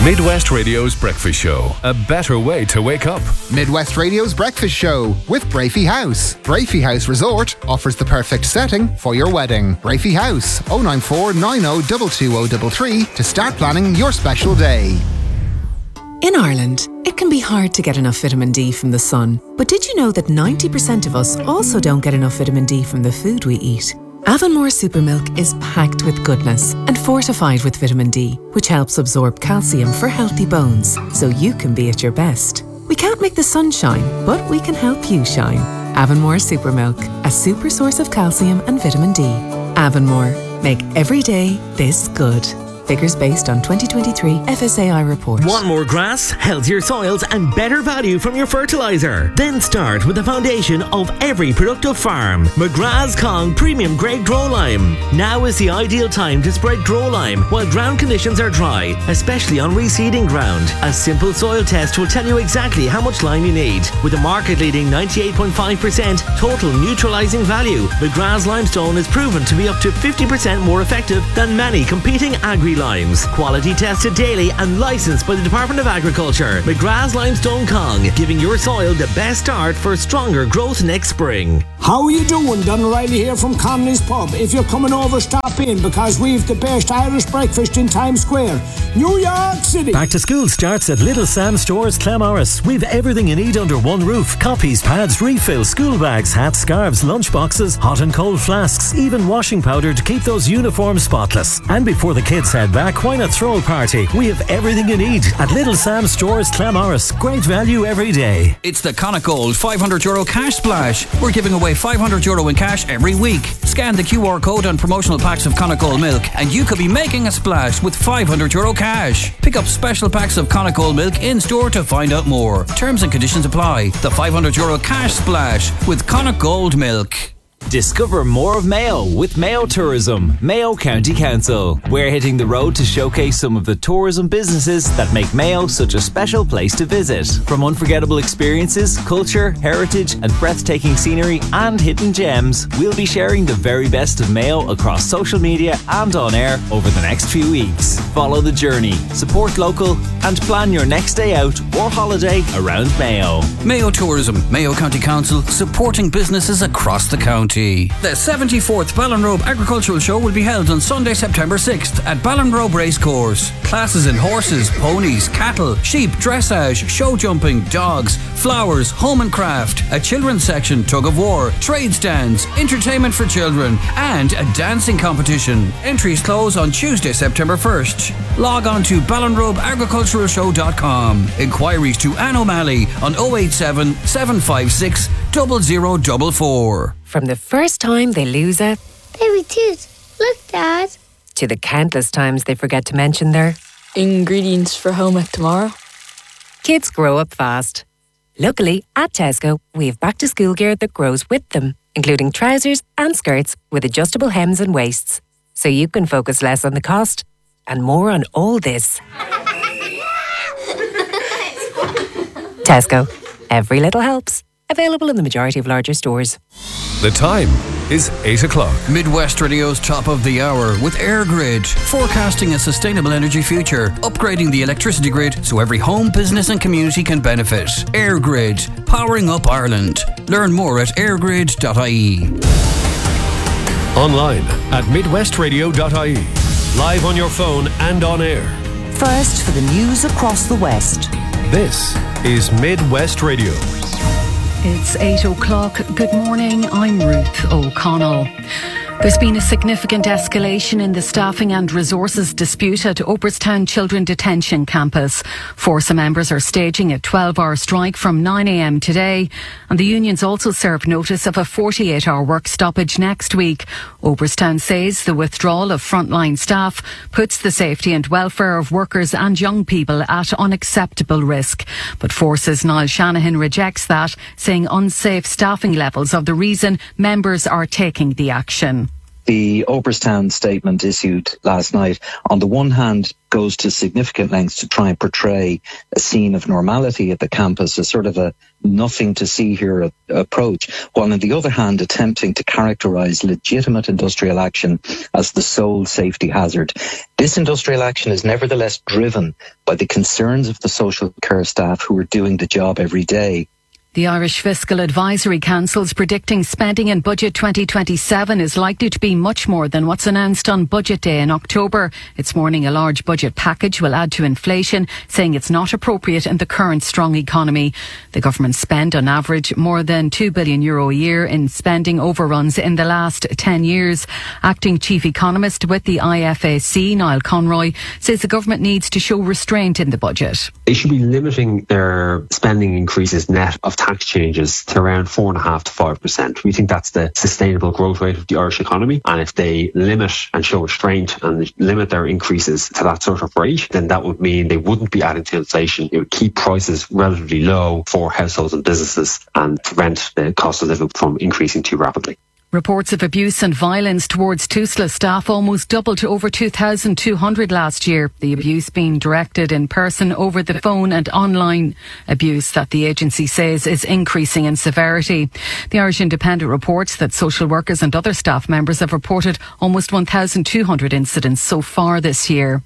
Midwest Radio's Breakfast Show. A better way to wake up. Midwest Radio's Breakfast Show with Brafey House. Brafey House Resort offers the perfect setting for your wedding. Brafey House, 094 90 22033 to start planning your special day. In Ireland, it can be hard to get enough vitamin D from the sun. But did you know that 90% of us also don't get enough vitamin D from the food we eat? Avonmore Supermilk is packed with goodness and fortified with vitamin D, which helps absorb calcium for healthy bones, so you can be at your best. We can't make the sun shine, but we can help you shine. Avonmore Supermilk, a super source of calcium and vitamin D. Avonmore, make every day this good. Figures based on 2023 FSAI report. Want more grass, healthier soils and better value from your fertiliser? Then start with the foundation of every productive farm. McGrath's Kong Premium Grade Grow Lime. Now is the ideal time to spread Grow Lime while ground conditions are dry, especially on reseeding ground. A simple soil test will tell you exactly how much lime you need. With a market-leading 98.5% total neutralising value, McGrath's Limestone is proven to be up to 50% more effective than many competing agri-limes. Quality tested daily and licensed by the Department of Agriculture. McGrath's Limestone Kong, giving your soil the best start for stronger growth next spring. How are you doing? Don O'Reilly here from Connolly's Pub. If you're coming over, stop in because we've the best Irish breakfast in Times Square, New York City. Back to school starts at Little Sam Stores, Clamorris. We've everything you need under one roof. Copies, pads, refills, school bags, hats, scarves, lunch boxes, hot and cold flasks, even washing powder to keep those uniforms spotless. And before the kids head back, why not throw a party? We have everything you need at Little Sam Stores, Clamorris. Great value every day. It's the Connacht Gold €500 cash splash. We're giving away €500 in cash every week. Scan the QR code on promotional packs of Connacht Gold milk and you could be making a splash with €500 cash. Pick up special packs of Connacht Gold milk in store to find out more. Terms and conditions apply. The €500 cash splash with Connacht Gold milk. Discover more of Mayo with Mayo Tourism, Mayo County Council. We're hitting the road to showcase some of the tourism businesses that make Mayo such a special place to visit. From unforgettable experiences, culture, heritage and breathtaking scenery and hidden gems, we'll be sharing the very best of Mayo across social media and on air over the next few weeks. Follow the journey, support local and plan your next day out or holiday around Mayo. Mayo Tourism, Mayo County Council, supporting businesses across the county. The 74th Ballinrobe Agricultural Show will be held on Sunday, September 6th at Ballinrobe Racecourse. Classes in horses, ponies, cattle, sheep, dressage, show jumping, dogs, flowers, home and craft, a children's section, tug of war, trade stands, entertainment for children, and a dancing competition. Entries close on Tuesday, September 1st. Log on to ballinrobeagriculturalshow.com. Inquiries to Anne O'Malley on 087 756 0044. From the first time they lose a baby tooth, look, Dad, to the countless times they forget to mention their ingredients for home ec tomorrow. Kids grow up fast. Luckily, at Tesco, we have back to school gear that grows with them, including trousers and skirts with adjustable hems and waists, so you can focus less on the cost and more on all this. Tesco. Every little helps. Available in the majority of larger stores. The time is 8 o'clock. Midwest Radio's top of the hour with EirGrid, forecasting a sustainable energy future, upgrading the electricity grid so every home, business and community can benefit. EirGrid, powering up Ireland. Learn more at airgrid.ie. Online at midwestradio.ie. Live on your phone and on air. First for the news across the West. This is Midwest Radio. It's 8 o'clock. Good morning, I'm Ruth O'Connell. There's been a significant escalation in the staffing and resources dispute at Oberstown Children Detention Campus. Force members are staging a 12-hour strike from 9 a.m. today, and the unions also served notice of a 48-hour work stoppage next week. Oberstown says the withdrawal of frontline staff puts the safety and welfare of workers and young people at unacceptable risk. But Force's Niall Shanahan rejects that, saying unsafe staffing levels are the reason members are taking the action. The Oberstown statement issued last night, on the one hand, goes to significant lengths to try and portray a scene of normality at the campus, a sort of a nothing to see here approach, while on the other hand attempting to characterise legitimate industrial action as the sole safety hazard. This industrial action is nevertheless driven by the concerns of the social care staff who are doing the job every day. The Irish Fiscal Advisory Council's predicting spending in Budget 2027 is likely to be much more than what's announced on Budget Day in October. It's warning a large budget package will add to inflation, saying it's not appropriate in the current strong economy. The government spent on average more than €2 billion a year in spending overruns in the last 10 years. Acting Chief Economist with the IFAC, Niall Conroy, says the government needs to show restraint in the budget. They should be limiting their spending increases net of tax changes to around 4.5% to 5%. We think that's the sustainable growth rate of the Irish economy. And if they limit and show restraint and limit their increases to that sort of rate, then that would mean they wouldn't be adding to inflation. It would keep prices relatively low for households and businesses and prevent the cost of living from increasing too rapidly. Reports of abuse and violence towards TUSLA staff almost doubled to over 2,200 last year. The abuse being directed in person, over the phone and online abuse that the agency says is increasing in severity. The Irish Independent reports that social workers and other staff members have reported almost 1,200 incidents so far this year.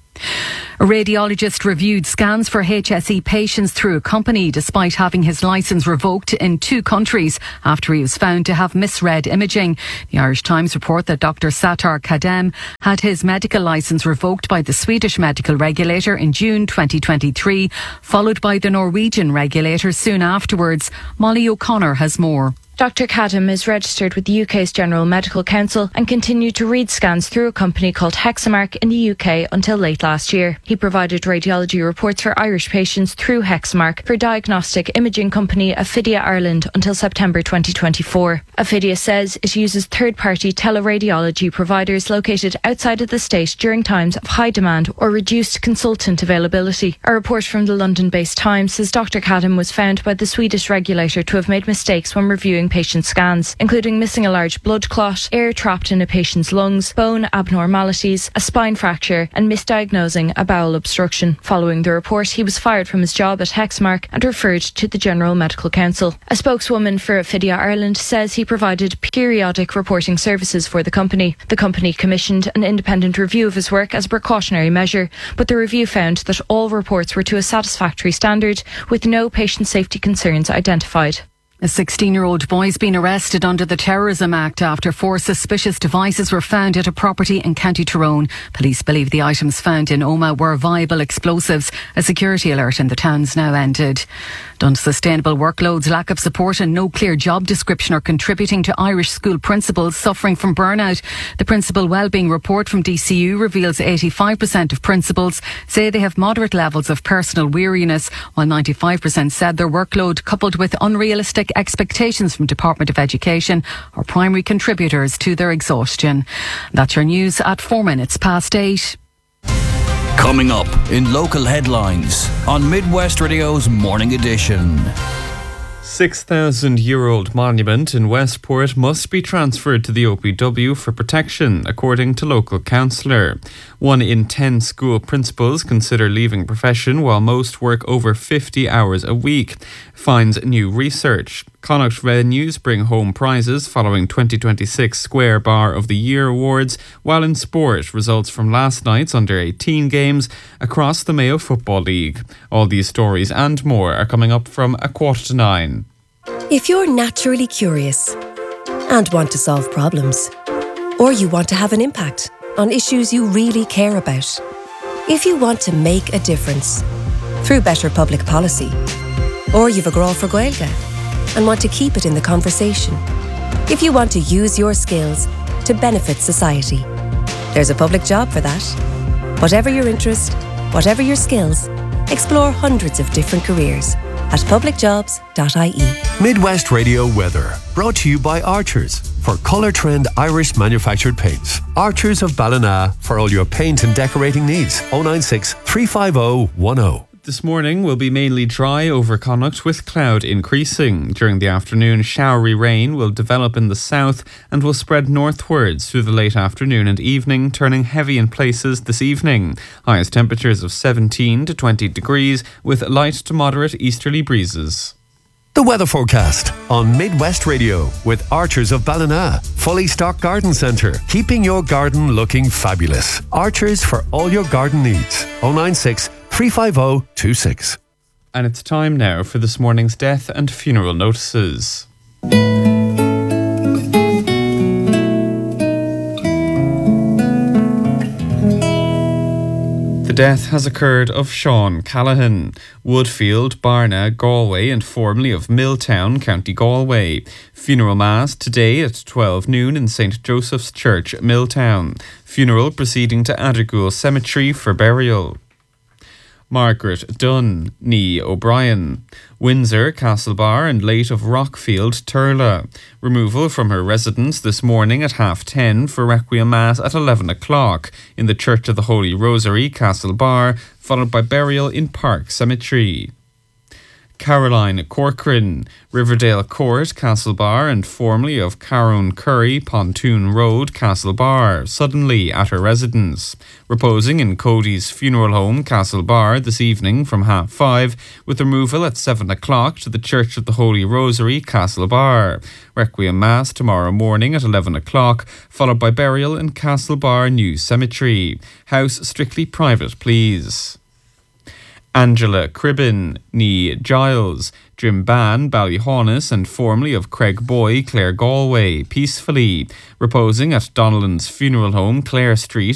A radiologist reviewed scans for HSE patients through a company despite having his licence revoked in 2 countries after he was found to have misread imaging. The Irish Times report that Dr. Sattar Kadem had his medical licence revoked by the Swedish medical regulator in June 2023, followed by the Norwegian regulator soon afterwards. Molly O'Connor has more. Dr. Kadam is registered with the UK's General Medical Council and continued to read scans through a company called Hexamark in the UK until late last year. He provided radiology reports for Irish patients through Hexamark for diagnostic imaging company Affidia Ireland until September 2024. Affidia says it uses third-party teleradiology providers located outside of the state during times of high demand or reduced consultant availability. A report from the London-based Times says Dr. Kadam was found by the Swedish regulator to have made mistakes when reviewing patient scans, including missing a large blood clot, air trapped in a patient's lungs, bone abnormalities, a spine fracture and misdiagnosing a bowel obstruction. Following the report, he was fired from his job at Hexamark and referred to the General Medical Council. A spokeswoman for Affidia Ireland says he provided periodic reporting services for the company. The company commissioned an independent review of his work as a precautionary measure, but the review found that all reports were to a satisfactory standard, with no patient safety concerns identified. A 16-year-old boy has been arrested under the Terrorism Act after 4 suspicious devices were found at a property in County Tyrone. Police believe the items found in Omagh were viable explosives. A security alert in the town's now ended. Unsustainable workloads, lack of support and no clear job description are contributing to Irish school principals suffering from burnout. The Principal Wellbeing Report from DCU reveals 85% of principals say they have moderate levels of personal weariness, while 95% said their workload, coupled with unrealistic expectations from Department of Education, are primary contributors to their exhaustion. That's your news at 8:04. Coming up in local headlines on Midwest Radio's Morning Edition. 6,000-year-old monument in Westport must be transferred to the OPW for protection, according to local councillor. 1 in 10 school principals consider leaving profession, while most work over 50 hours a week, finds new research. Connacht venues bring home prizes following 2026 Square Bar of the Year awards, while in sport, results from last night's under-18 games across the Mayo Football League. All these stories and more are coming up from 8:45. If you're naturally curious and want to solve problems, or you want to have an impact on issues you really care about, if you want to make a difference through better public policy, or you've a grow for Gaeilge and want to keep it in the conversation, if you want to use your skills to benefit society, there's a public job for that. Whatever your interest, whatever your skills, explore hundreds of different careers at publicjobs.ie. Midwest Radio weather, brought to you by Archers for Colour Trend Irish manufactured paints. Archers of Ballina for all your paint and decorating needs. 096 350 10. This morning will be mainly dry over Connacht with cloud increasing. During the afternoon, showery rain will develop in the south and will spread northwards through the late afternoon and evening, turning heavy in places this evening. Highest temperatures of 17 to 20 degrees with light to moderate easterly breezes. The weather forecast on Midwest Radio with Archers of Ballina. Fully stocked garden centre, keeping your garden looking fabulous. Archers for all your garden needs. 096 350 26. And it's time now for this morning's death and funeral notices. The death has occurred of Sean Callahan, Woodfield, Barna, Galway and formerly of Milltown, County Galway. Funeral mass today at 12 noon in St. Joseph's Church, Milltown. Funeral proceeding to Addergoole Cemetery for burial. Margaret Dunn, née O'Brien. Windsor, Castlebar and late of Rockfield, Turla. Removal from her residence this morning at 10:30 for Requiem Mass at 11 o'clock in the Church of the Holy Rosary, Castlebar, followed by burial in Park Cemetery. Caroline Corcoran, Riverdale Court, Castlebar and formerly of Carone Curry, Pontoon Road, Castlebar, suddenly at her residence. Reposing in Cody's Funeral Home, Castlebar, this evening from 5:30, with removal at 7 o'clock to the Church of the Holy Rosary, Castlebar. Requiem Mass tomorrow morning at 11 o'clock, followed by burial in Castlebar New Cemetery. House strictly private, please. Angela Cribbin, née Giles, Drimban, Ballyhaunis and formerly of Craigboy, Clare Galway, peacefully. Reposing at Donnellan's Funeral Home, Clare Street,